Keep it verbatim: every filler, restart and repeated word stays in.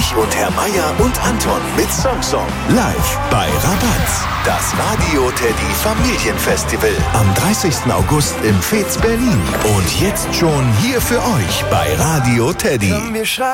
Ulrich und Herr Meier und Anton mit Song Song. Live bei Rabatz. Das Radio Teddy Familienfestival. Am dreißigsten August im Fez Berlin. Und jetzt schon hier für euch bei Radio Teddy.